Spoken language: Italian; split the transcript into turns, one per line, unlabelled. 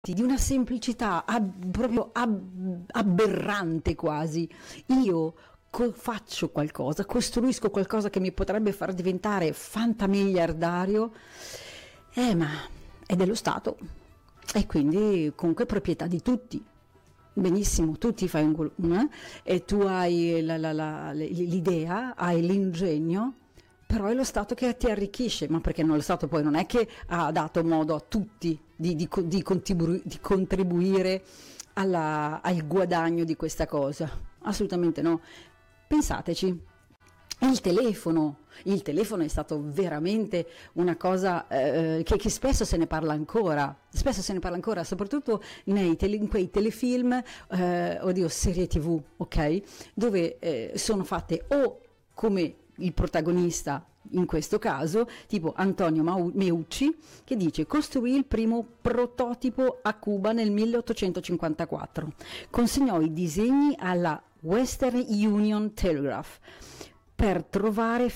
tutti, di una semplicità proprio aberrante quasi. Io faccio qualcosa, costruisco qualcosa che mi potrebbe far diventare fantamiliardario, ma è dello Stato e quindi comunque è proprietà di tutti. Benissimo, tu ti fai e tu hai l'idea, hai l'ingegno, però è lo Stato che ti arricchisce, ma perché lo Stato poi non è che ha dato modo a tutti di contribuire al guadagno di questa cosa? Assolutamente no. Pensateci. Il telefono è stato veramente una cosa che spesso se ne parla ancora, soprattutto in quei telefilm, serie TV, ok? Dove sono fatte o come il protagonista in questo caso, tipo Antonio Meucci, che dice: costruì il primo prototipo a Cuba nel 1854, consegnò i disegni alla Western Union Telegraph per trovare